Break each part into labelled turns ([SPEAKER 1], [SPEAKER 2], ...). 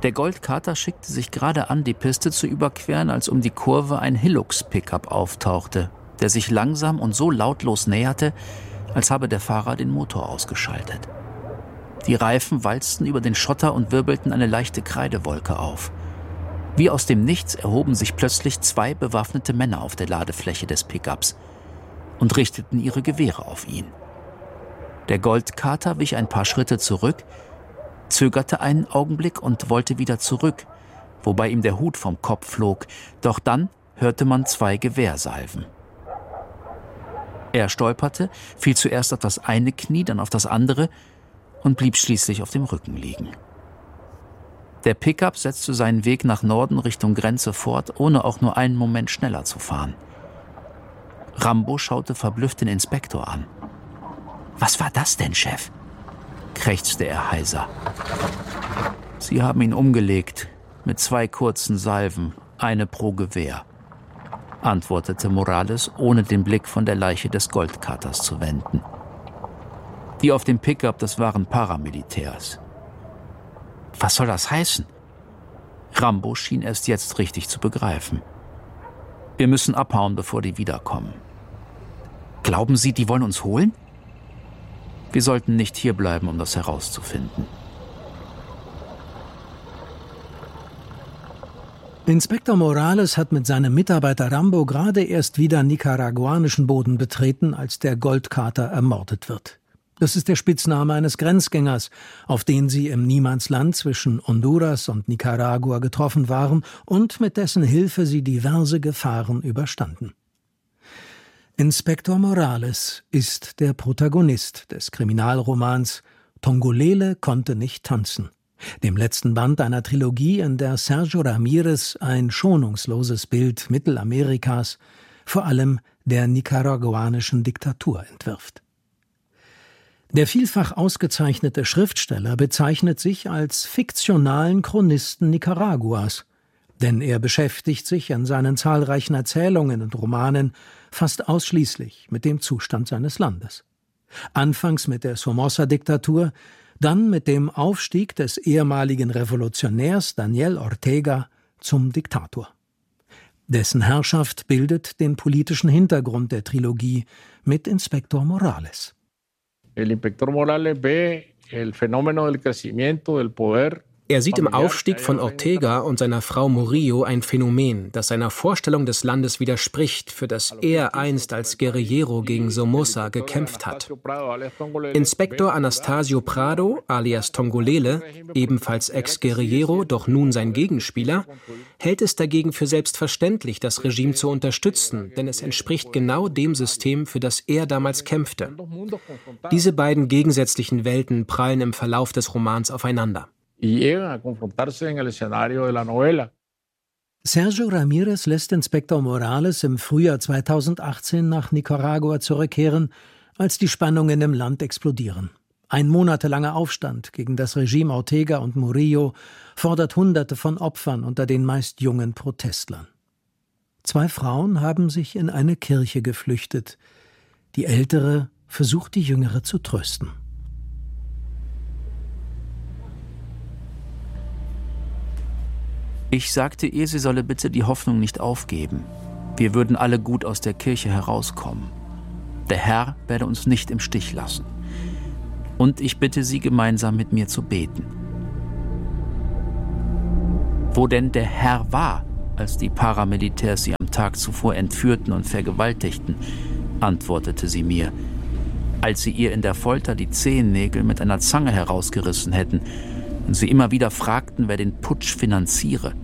[SPEAKER 1] Der Goldkater schickte sich gerade an, die Piste zu überqueren, als um die Kurve ein Hilux-Pickup auftauchte, der sich langsam und so lautlos näherte, als habe der Fahrer den Motor ausgeschaltet. Die Reifen walzten über den Schotter und wirbelten eine leichte Kreidewolke auf. Wie aus dem Nichts erhoben sich plötzlich 2 bewaffnete Männer auf der Ladefläche des Pickups und richteten ihre Gewehre auf ihn. Der Goldkater wich ein paar Schritte zurück, zögerte einen Augenblick und wollte wieder zurück, wobei ihm der Hut vom Kopf flog, doch dann hörte man 2 Gewehrsalven. Er stolperte, fiel zuerst auf das eine Knie, dann auf das andere und blieb schließlich auf dem Rücken liegen. Der Pickup setzte seinen Weg nach Norden Richtung Grenze fort, ohne auch nur einen Moment schneller zu fahren. Rambo schaute verblüfft den Inspektor an. »Was war das denn, Chef?« krächzte er heiser. »Sie haben ihn umgelegt, mit 2 kurzen Salven, eine pro Gewehr«, antwortete Morales, ohne den Blick von der Leiche des Goldkaters zu wenden. Die auf dem Pickup, das waren Paramilitärs. Was soll das heißen? Rambo schien erst jetzt richtig zu begreifen. Wir müssen abhauen, bevor die wiederkommen. Glauben Sie, die wollen uns holen? Wir sollten nicht hierbleiben, um das herauszufinden.
[SPEAKER 2] Inspektor Morales hat mit seinem Mitarbeiter Rambo gerade erst wieder nicaraguanischen Boden betreten, als der Goldkater ermordet wird. Das ist der Spitzname eines Grenzgängers, auf den sie im Niemandsland zwischen Honduras und Nicaragua getroffen waren und mit dessen Hilfe sie diverse Gefahren überstanden. Inspektor Morales ist der Protagonist des Kriminalromans »Tongolele konnte nicht tanzen«, dem letzten Band einer Trilogie, in der Sergio Ramirez ein schonungsloses Bild Mittelamerikas, vor allem der nicaraguanischen Diktatur, entwirft. Der vielfach ausgezeichnete Schriftsteller bezeichnet sich als fiktionalen Chronisten Nicaraguas, denn er beschäftigt sich in seinen zahlreichen Erzählungen und Romanen fast ausschließlich mit dem Zustand seines Landes. Anfangs mit der Somoza-Diktatur, dann mit dem Aufstieg des ehemaligen Revolutionärs Daniel Ortega zum Diktator. Dessen Herrschaft bildet den politischen Hintergrund der Trilogie mit Inspektor Morales.
[SPEAKER 3] El inspector Morales ve el fenómeno del crecimiento del poder.
[SPEAKER 4] Er sieht im Aufstieg von Ortega und seiner Frau Murillo ein Phänomen, das seiner Vorstellung des Landes widerspricht, für das er einst als Guerillero gegen Somoza gekämpft hat. Inspektor Anastasio Prado, alias Tongolele, ebenfalls Ex-Guerillero, doch nun sein Gegenspieler, hält es dagegen für selbstverständlich, das Regime zu unterstützen, denn es entspricht genau dem System, für das er damals kämpfte. Diese beiden gegensätzlichen Welten prallen im Verlauf des Romans aufeinander.
[SPEAKER 2] Sergio Ramirez lässt Inspektor Morales im Frühjahr 2018 nach Nicaragua zurückkehren, als die Spannungen im Land explodieren. Ein monatelanger Aufstand gegen das Regime Ortega und Murillo fordert Hunderte von Opfern unter den meist jungen Protestlern. 2 Frauen haben sich in eine Kirche geflüchtet. Die ältere versucht, die jüngere zu trösten.
[SPEAKER 1] Ich sagte ihr, sie solle bitte die Hoffnung nicht aufgeben. Wir würden alle gut aus der Kirche herauskommen. Der Herr werde uns nicht im Stich lassen. Und ich bitte sie, gemeinsam mit mir zu beten. Wo denn der Herr war, als die Paramilitärs sie am Tag zuvor entführten und vergewaltigten, antwortete sie mir, als sie ihr in der Folter die Zehennägel mit einer Zange herausgerissen hätten und sie immer wieder fragten, wer den Putsch finanziere.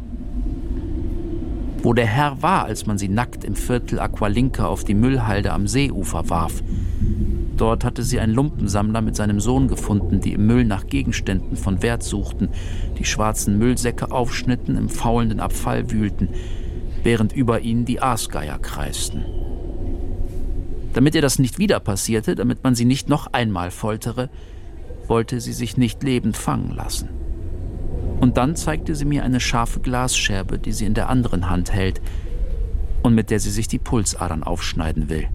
[SPEAKER 1] Wo der Herr war, als man sie nackt im Viertel Aqualinca auf die Müllhalde am Seeufer warf. Dort hatte sie einen Lumpensammler mit seinem Sohn gefunden, die im Müll nach Gegenständen von Wert suchten, die schwarzen Müllsäcke aufschnitten, im faulenden Abfall wühlten, während über ihnen die Aasgeier kreisten. Damit ihr das nicht wieder passierte, damit man sie nicht noch einmal foltere, wollte sie sich nicht lebend fangen lassen. Und dann zeigte sie mir eine scharfe Glasscherbe, die sie in der anderen Hand hält und mit der sie sich die Pulsadern aufschneiden will.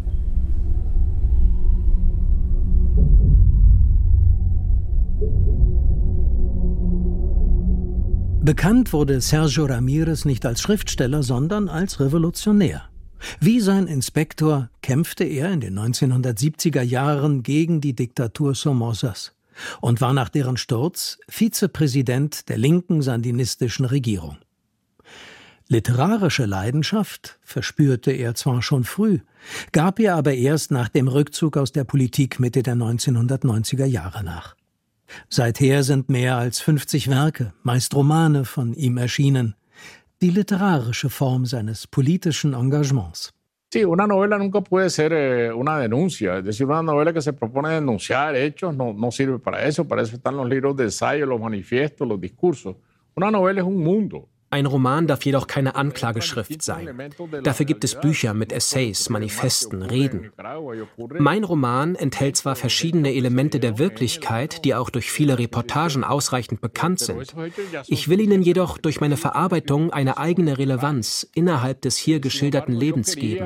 [SPEAKER 2] Bekannt wurde Sergio Ramírez nicht als Schriftsteller, sondern als Revolutionär. Wie sein Inspektor kämpfte er in den 1970er Jahren gegen die Diktatur Somozas und war nach deren Sturz Vizepräsident der linken sandinistischen Regierung. Literarische Leidenschaft verspürte er zwar schon früh, gab ihr aber erst nach dem Rückzug aus der Politik Mitte der 1990er Jahre nach. Seither sind mehr als 50 Werke, meist Romane, von ihm erschienen. Die literarische Form seines politischen Engagements.
[SPEAKER 3] Sí, una novela nunca puede ser una denuncia. Es decir, una novela que se propone denunciar hechos no sirve para eso están los libros de ensayo, los manifiestos, los discursos. Una novela es un mundo.
[SPEAKER 4] Ein Roman darf jedoch keine Anklageschrift sein. Dafür gibt es Bücher mit Essays, Manifesten, Reden. Mein Roman enthält zwar verschiedene Elemente der Wirklichkeit, die auch durch viele Reportagen ausreichend bekannt sind. Ich will ihnen jedoch durch meine Verarbeitung eine eigene Relevanz innerhalb des hier geschilderten Lebens geben.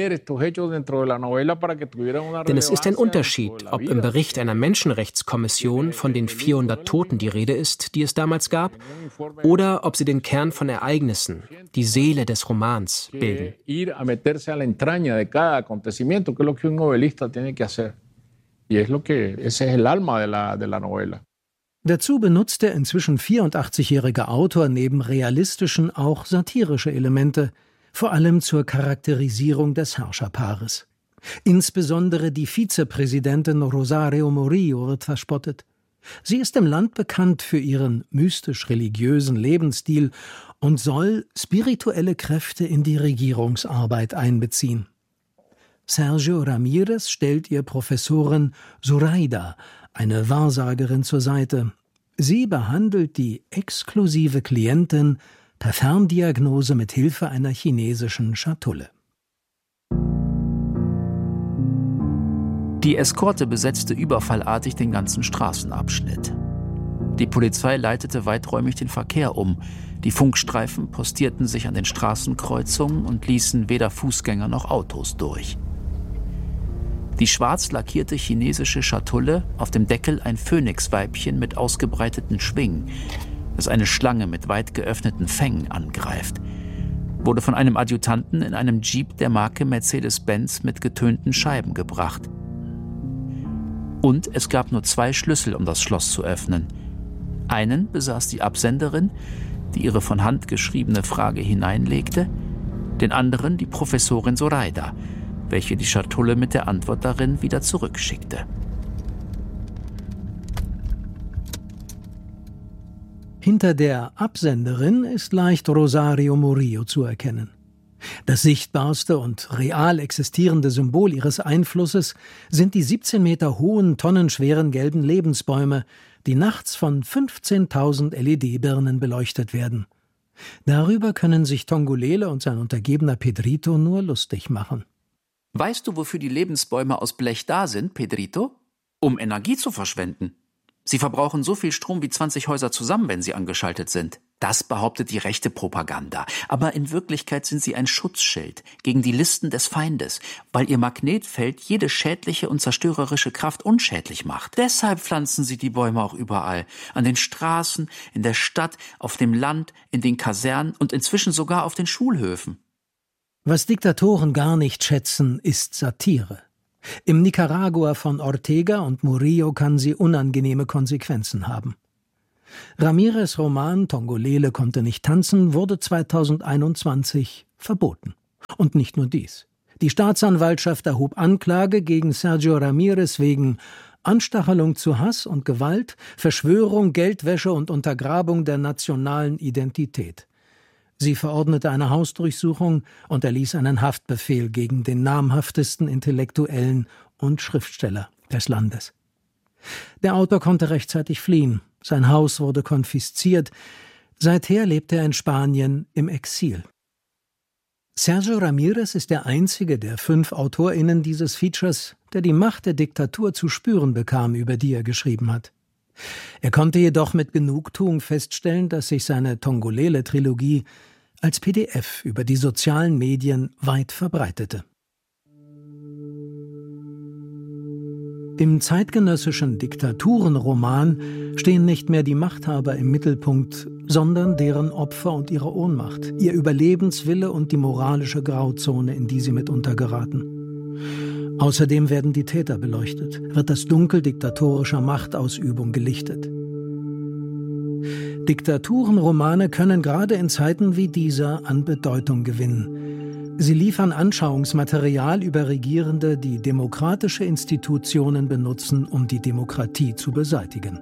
[SPEAKER 4] Denn es ist ein Unterschied, ob im Bericht einer Menschenrechtskommission von den 400 Toten die Rede ist, die es damals gab, oder ob sie den Kern von Ereignissen, die Seele des Romans bilden.
[SPEAKER 2] Dazu benutzt der inzwischen 84-jährige Autor neben realistischen auch satirische Elemente, vor allem zur Charakterisierung des Herrscherpaares. Insbesondere die Vizepräsidentin Rosario Murillo wird verspottet. Sie ist im Land bekannt für ihren mystisch-religiösen Lebensstil und soll spirituelle Kräfte in die Regierungsarbeit einbeziehen. Sergio Ramírez stellt ihr Professorin Zoraida, eine Wahrsagerin, zur Seite. Sie behandelt die exklusive Klientin per Ferndiagnose mit Hilfe einer chinesischen Schatulle.
[SPEAKER 1] Die Eskorte besetzte überfallartig den ganzen Straßenabschnitt. Die Polizei leitete weiträumig den Verkehr um. Die Funkstreifen postierten sich an den Straßenkreuzungen und ließen weder Fußgänger noch Autos durch. Die schwarz lackierte chinesische Schatulle, auf dem Deckel ein Phönixweibchen mit ausgebreiteten Schwingen, das eine Schlange mit weit geöffneten Fängen angreift, wurde von einem Adjutanten in einem Jeep der Marke Mercedes-Benz mit getönten Scheiben gebracht. Und es gab nur 2 Schlüssel, um das Schloss zu öffnen. Einen besaß die Absenderin, die ihre von Hand geschriebene Frage hineinlegte, den anderen die Professorin Zoraida, welche die Schatulle mit der Antwort darin wieder zurückschickte.
[SPEAKER 2] Hinter der Absenderin ist leicht Rosario Murillo zu erkennen. Das sichtbarste und real existierende Symbol ihres Einflusses sind die 17 Meter hohen, tonnenschweren gelben Lebensbäume, die nachts von 15.000 LED-Birnen beleuchtet werden. Darüber können sich Tongolele und sein Untergebener Pedrito nur lustig machen.
[SPEAKER 1] Weißt du, wofür die Lebensbäume aus Blech da sind, Pedrito? Um Energie zu verschwenden. Sie verbrauchen so viel Strom wie 20 Häuser zusammen, wenn sie angeschaltet sind. Das behauptet die rechte Propaganda. Aber in Wirklichkeit sind sie ein Schutzschild gegen die Listen des Feindes, weil ihr Magnetfeld jede schädliche und zerstörerische Kraft unschädlich macht. Deshalb pflanzen sie die Bäume auch überall. An den Straßen, in der Stadt, auf dem Land, in den Kasernen und inzwischen sogar auf den Schulhöfen.
[SPEAKER 2] Was Diktatoren gar nicht schätzen, ist Satire. Im Nicaragua von Ortega und Murillo kann sie unangenehme Konsequenzen haben. Ramírez' Roman Tongolele konnte nicht tanzen wurde 2021 verboten. Und nicht nur dies. Die Staatsanwaltschaft erhob Anklage gegen Sergio Ramírez wegen Anstachelung zu Hass und Gewalt, Verschwörung, Geldwäsche und Untergrabung der nationalen Identität. Sie verordnete eine Hausdurchsuchung und erließ einen Haftbefehl gegen den namhaftesten Intellektuellen und Schriftsteller des Landes. Der Autor konnte rechtzeitig fliehen. Sein Haus wurde konfisziert. Seither lebt er in Spanien im Exil. Sergio Ramírez ist der einzige der 5 AutorInnen dieses Features, der die Macht der Diktatur zu spüren bekam, über die er geschrieben hat. Er konnte jedoch mit Genugtuung feststellen, dass sich seine Tongolele-Trilogie als PDF über die sozialen Medien weit verbreitete. Im zeitgenössischen Diktaturenroman stehen nicht mehr die Machthaber im Mittelpunkt, sondern deren Opfer und ihre Ohnmacht, ihr Überlebenswille und die moralische Grauzone, in die sie mitunter geraten. Außerdem werden die Täter beleuchtet, wird das Dunkel diktatorischer Machtausübung gelichtet. Diktaturenromane können gerade in Zeiten wie dieser an Bedeutung gewinnen. Sie liefern Anschauungsmaterial über Regierende, die demokratische Institutionen benutzen, um die Demokratie zu beseitigen.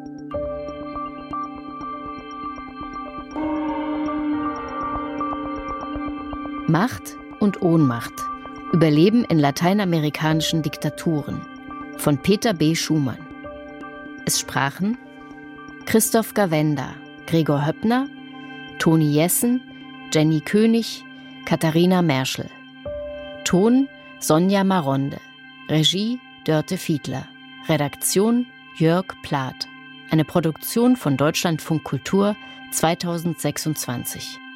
[SPEAKER 5] Macht und Ohnmacht. Überleben in lateinamerikanischen Diktaturen von Peter B. Schumann. Es sprachen Christoph Gawenda, Gregor Höppner, Toni Jessen, Jenny König, Katharina Merschel. Ton Sonja Maronde. Regie Dörte Fiedler. Redaktion Jörg Plath. Eine Produktion von Deutschlandfunk Kultur 2026.